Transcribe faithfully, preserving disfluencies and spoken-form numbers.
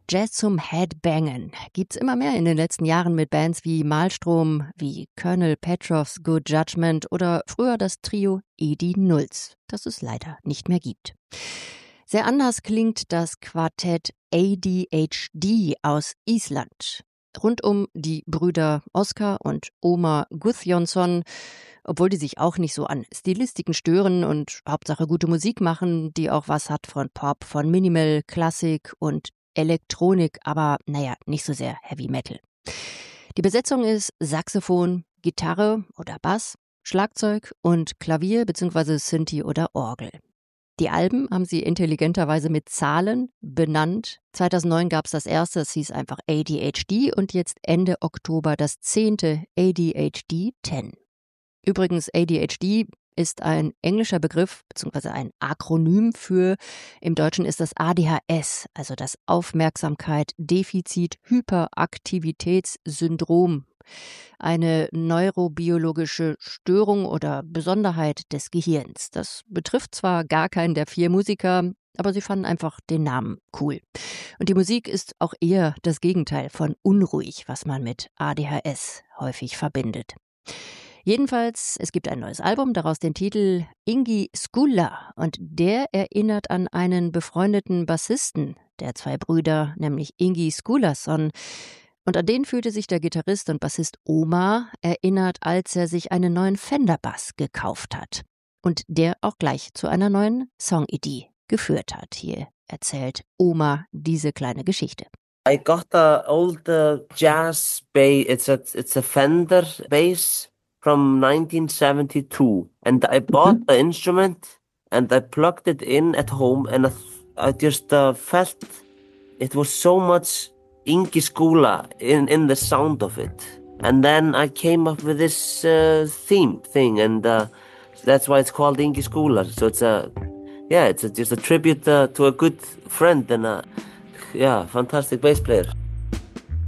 Jazz zum Headbangen gibt's immer mehr in den letzten Jahren mit Bands wie Mahlstrom, wie Colonel Petrovs Good Judgment oder früher das Trio Edi Nulz, das es leider nicht mehr gibt. Sehr anders klingt das Quartett A D H D aus Island. Rund um die Brüder Oskar und Ómar Guðjónsson, obwohl die sich auch nicht so an Stilistiken stören und Hauptsache gute Musik machen, die auch was hat von Pop, von Minimal, Klassik und Elektronik, aber naja, nicht so sehr Heavy Metal. Die Besetzung ist Saxophon, Gitarre oder Bass, Schlagzeug und Klavier bzw. Synthi oder Orgel. Die Alben haben sie intelligenterweise mit Zahlen benannt. zweitausendneun gab es das erste, das hieß einfach A D H D und jetzt Ende Oktober das zehnte A D H D zehn. Übrigens, A D H D ist ein englischer Begriff bzw. ein Akronym für, im Deutschen ist das A D H S, also das Aufmerksamkeit-Defizit-Hyperaktivitätssyndrom. Eine neurobiologische Störung oder Besonderheit des Gehirns. Das betrifft zwar gar keinen der vier Musiker, aber sie fanden einfach den Namen cool. Und die Musik ist auch eher das Gegenteil von unruhig, was man mit A D H S häufig verbindet. Jedenfalls, es gibt ein neues Album, daraus den Titel Ingi Skula und der erinnert an einen befreundeten Bassisten der zwei Brüder, nämlich Ingi Skulason. Und an den fühlte sich der Gitarrist und Bassist Ómar erinnert, als er sich einen neuen Fender-Bass gekauft hat. Und der auch gleich zu einer neuen Songidee geführt hat. Hier erzählt Ómar diese kleine Geschichte. I got a old uh, jazz bass. It's a it's a Fender bass from nineteen seventy-two, and I bought the instrument and I plugged it in at home, and I, I just uh, felt it was so much Ingi Skula in in the sound of it, and then I came up with this uh, theme thing, and uh, that's why it's called Ingi Skula. So it's a yeah, it's a, just a tribute uh, to a good friend and a yeah, fantastic bass player.